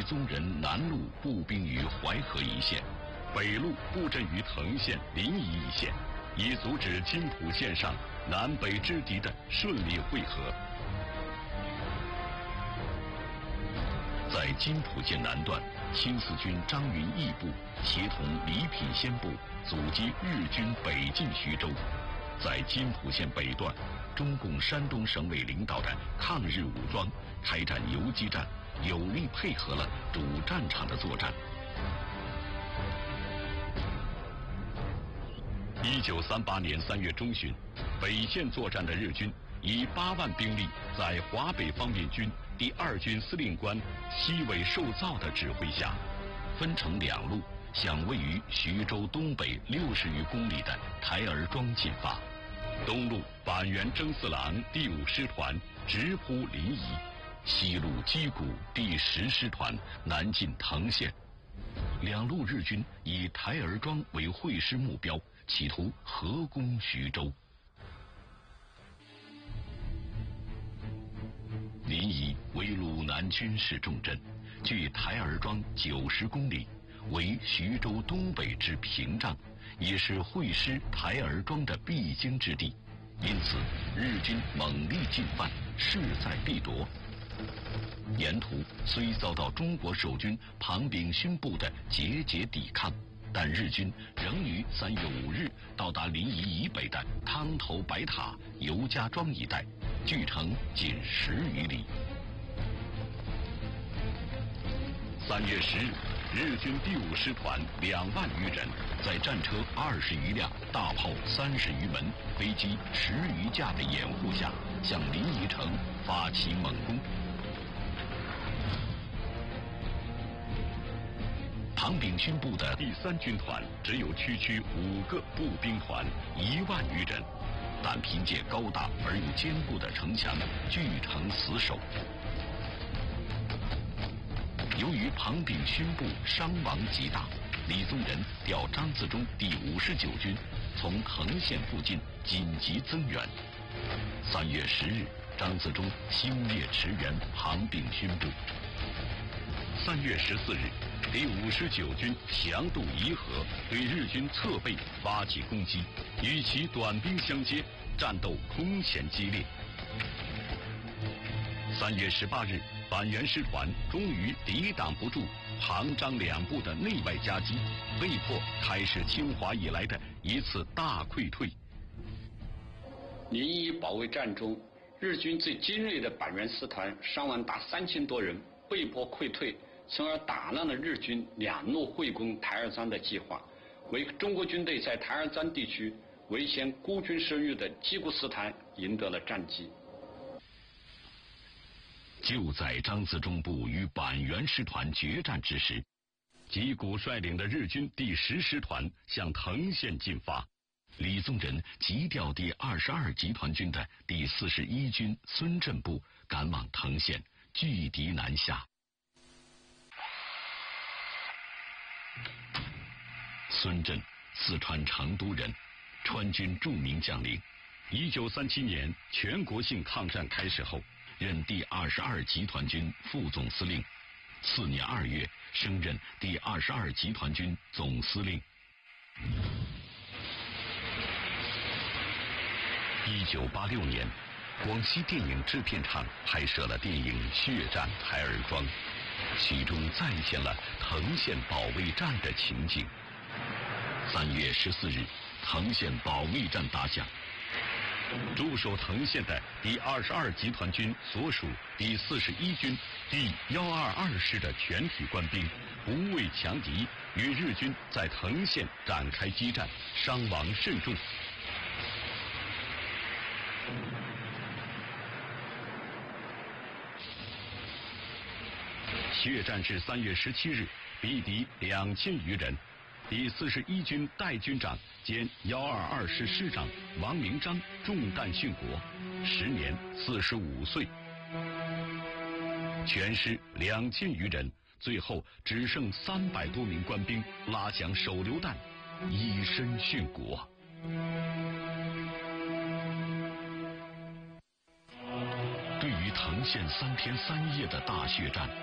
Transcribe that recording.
宗人南路步兵于淮河一线，北路布阵于藤县、临沂一线，以阻止津浦线上南北之敌的顺利会合。在津浦线南段，新四军张云逸部协同李品仙部阻击日军北进徐州。在津浦线北段，中共山东省委领导的抗日武装开展游击战，有力配合了主战场的作战。1938年3月中旬，北线作战的日军以8万兵力，在华北方面军第2军司令官西尾寿造的指挥下，分成2路，向位于徐州东北60余公里的台儿庄进发。东路板垣征四郎第5师团直扑临沂，西路矶谷第10师团南进藤县。2路日军以台儿庄为会师目标，企图合攻徐州。临沂为鲁南军事重镇，距台儿庄90公里，为徐州东北之屏障，也是会师台儿庄的必经之地，因此日军猛力进犯，势在必夺。沿途虽遭到中国守军庞炳勋部的节节抵抗，但日军仍于3月5日到达临沂以北的汤头白塔、尤家庄一带，距城仅10余里。3月10日，日军第5师团2万余人，在战车20余辆、大炮30余门、飞机10余架的掩护下，向临沂城发起猛攻。庞炳勋部的第3军团只有区5个步兵团1万余人，但凭借高大而又坚固的城墙，据城死守。由于庞炳勋部伤亡极大，李宗仁调张自忠第59军从藤县附近紧急增援。3月10日，张自忠星夜驰援庞炳勋部。3月14日，第59军强渡沂河，对日军侧背发起攻击，与其短兵相接，战斗空前激烈。3月18日，板垣师团终于抵挡不住庞张2部的内外夹击，被迫开始侵华以来的一次大溃退。 临沂保卫战中，日军最精锐的板垣师团伤亡达3000多人，被迫溃退，从而打乱了日军2路会攻台儿庄的计划，为中国军队在台儿庄地区围歼孤军深入的矶谷师团赢得了战绩。 就在张自忠部与板垣师团决战之时，矶谷率领的日军第10师团向藤县进发，李宗仁急调第22集团军的第41军孙震部赶往藤县，拒敌南下。孙震，四川成都人，川军著名将领。1937年全国性抗战开始后，任第22集团军副总司令，4年2月升任第22集团军总司令。1986年，广西电影制片厂拍摄了电影《血战台儿庄》，其中再现了藤县保卫战的情景。3月14日，藤县保卫战打响。驻守藤县的第22集团军所属第41军第122师的全体官兵不畏强敌，与日军在藤县展开激战，伤亡甚重。血战至3月17日，敌敌2000余人。第41军代军长兼122师师长王明章中弹殉国，时年45岁。全师2000余人，最后只剩300多名官兵拉响手榴弹，以身殉国。对于藤县3天3夜的大血战，